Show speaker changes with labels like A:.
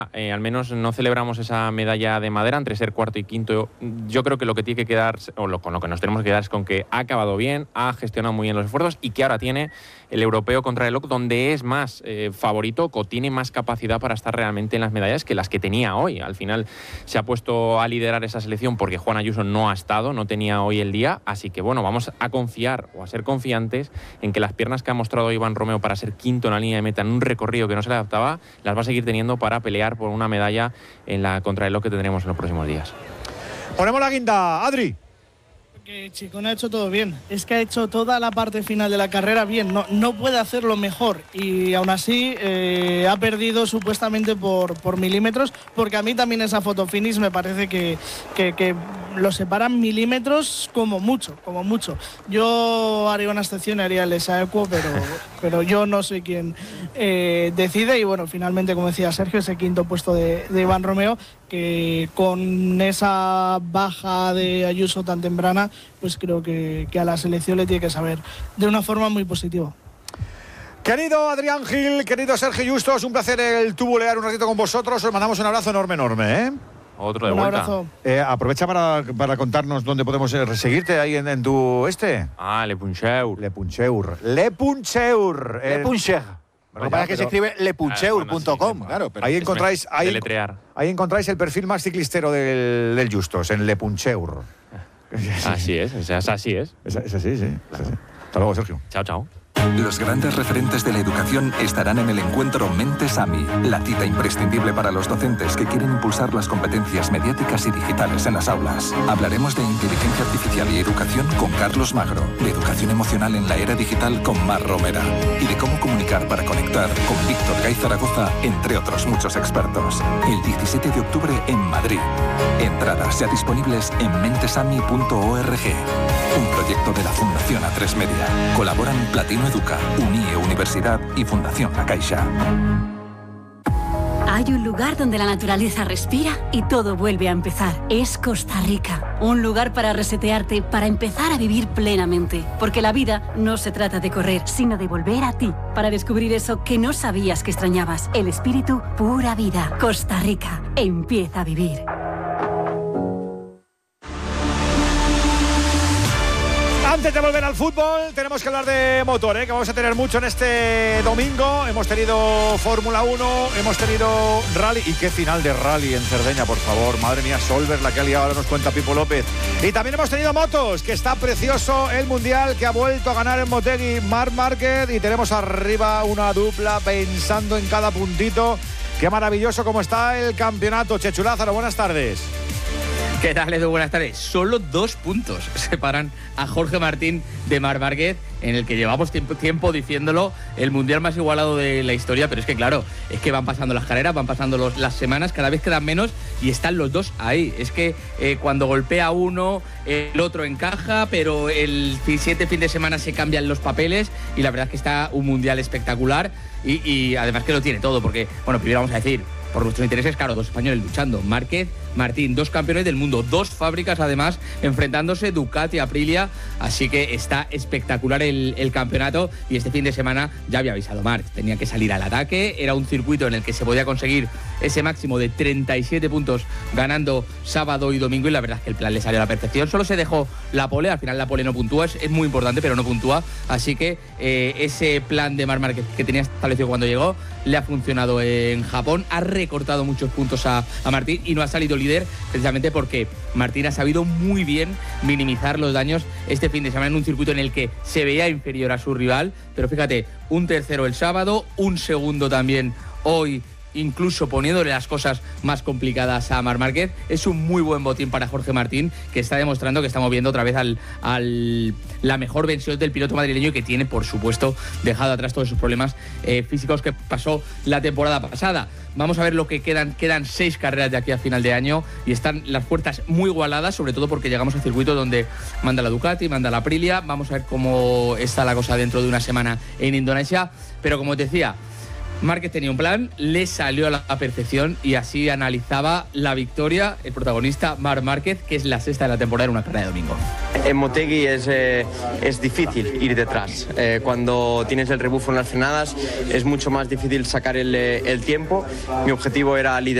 A: al menos no celebramos esa medalla de madera entre ser cuarto y quinto. Yo creo que lo que tiene que quedar, con lo que nos tenemos que quedar, es con que ha acabado bien, ha gestionado muy bien los esfuerzos y que ahora tiene el europeo contrarreloj, donde es más favorito o tiene más capacidad para estar realmente en las medallas que las que tenía hoy. Al final se ha puesto a liderar esa selección porque Juan Ayuso no ha estado, no tenía hoy el día, así que bueno, vamos a confiar o a ser confiantes en que las piernas que ha mostrado Iván Romeo para ser quinto en la línea de meta en un recorrido que no se le adaptaba, las va a seguir teniendo para pelear por una medalla en la contrarreloj que tendremos en los próximos días.
B: Ponemos la guinda, Adri.
C: Que Chicón ha hecho todo bien, es que ha hecho toda la parte final de la carrera bien, no puede hacerlo mejor y aún así ha perdido supuestamente por milímetros, porque a mí también esa foto finish me parece que lo separan milímetros como mucho. Yo haría una excepción, haría el Esaequo, pero yo no soy quien decide y bueno, finalmente, como decía Sergio, ese quinto puesto de Iván Romeo, que con esa baja de Ayuso tan temprana, pues creo que a la selección le tiene que saber de una forma muy positiva.
B: Querido Adrián Gil, querido Sergio Justos, un placer el tubulear un ratito con vosotros. Os mandamos un abrazo enorme.
A: Otro de
C: un
A: vuelta.
C: Abrazo.
B: Aprovecha para contarnos dónde podemos seguirte ahí en tu
A: Le Puncheur.
B: Le Puncheur. Le Puncheur.
D: Lo que pasa es que se escribe lepuncheur.com,
A: sí,
D: claro. Pero
B: Ahí encontráis el perfil más ciclistero del Justos, en Le Puncheur.
A: Así es.
B: Es así, sí. Claro. Hasta luego, Sergio.
A: Chao.
E: Los grandes referentes de la educación estarán en el encuentro Mentes AMI, la cita imprescindible para los docentes que quieren impulsar las competencias mediáticas y digitales en las aulas. Hablaremos de inteligencia artificial y educación con Carlos Magro, de educación emocional en la era digital con Mar Romera y de cómo comunicar para conectar con Víctor Gay Zaragoza, entre otros muchos expertos. El 17 de octubre en Madrid. Entradas ya disponibles en mentesami.org. Un proyecto de la Fundación A3 Media. Colaboran Platino Educa, UNIE Universidad y Fundación La Caixa.
F: Hay un lugar donde la naturaleza respira y todo vuelve a empezar. Es Costa Rica. Un lugar para resetearte, para empezar a vivir plenamente. Porque la vida no se trata de correr, sino de volver a ti. Para descubrir eso que no sabías que extrañabas. El espíritu pura vida. Costa Rica. Empieza a vivir.
B: Antes de volver al fútbol, tenemos que hablar de motor, que vamos a tener mucho en este domingo. Hemos tenido Fórmula 1, hemos tenido rally. ¿Y qué final de rally en Cerdeña, por favor? Madre mía, Solver, la que ha liado, ahora nos cuenta Pipo López. Y también hemos tenido motos, que está precioso el Mundial, que ha vuelto a ganar en Motegi Marc Márquez. Y tenemos arriba una dupla pensando en cada puntito. Qué maravilloso cómo está el campeonato. Chechu Lázaro, buenas tardes.
G: ¿Qué tal, Edu? Buenas tardes. Solo 2 puntos separan a Jorge Martín de Marc Márquez, en el que llevamos tiempo diciéndolo, el mundial más igualado de la historia, pero es que claro, es que van pasando las carreras, van pasando las semanas, cada vez quedan menos y están los dos ahí. Es que cuando golpea uno, el otro encaja, pero el siguiente fin de semana se cambian los papeles y la verdad es que está un mundial espectacular y además que lo tiene todo, porque, bueno, primero vamos a decir, por nuestros intereses, claro, 2 españoles luchando. Márquez, Martín, 2 campeones del mundo, 2 fábricas además enfrentándose, Ducati, Aprilia, así que está espectacular el campeonato y este fin de semana ya había avisado Marc, tenía que salir al ataque, era un circuito en el que se podía conseguir ese máximo de 37 puntos ganando sábado y domingo y la verdad es que el plan le salió a la perfección, solo se dejó la pole, al final la pole no puntúa, es muy importante pero no puntúa, así que ese plan de Marc Márquez que tenía establecido cuando llegó le ha funcionado en Japón, ha recortado muchos puntos a Martín y no ha salido líder precisamente porque Martín ha sabido muy bien minimizar los daños este fin de semana en un circuito en el que se veía inferior a su rival, pero fíjate, un tercero el sábado, un segundo también hoy, incluso poniéndole las cosas más complicadas a Marc Márquez. Es un muy buen botín para Jorge Martín, que está demostrando que estamos viendo otra vez la mejor versión del piloto madrileño y que tiene, por supuesto, dejado atrás todos esos problemas físicos que pasó la temporada pasada. Vamos a ver lo que quedan 6 carreras de aquí a final de año y están las puertas muy igualadas, sobre todo porque llegamos al circuito donde manda la Ducati, manda la Aprilia. Vamos a ver cómo está la cosa dentro de una semana en Indonesia, pero como te decía, Márquez tenía un plan, le salió a la perfección y así analizaba la victoria el protagonista Marc Márquez, que es la sexta de la temporada en una carrera de domingo.
H: En Motegi es difícil ir detrás. Cuando tienes el rebufo en las frenadas es mucho más difícil sacar el tiempo. Mi objetivo era liderar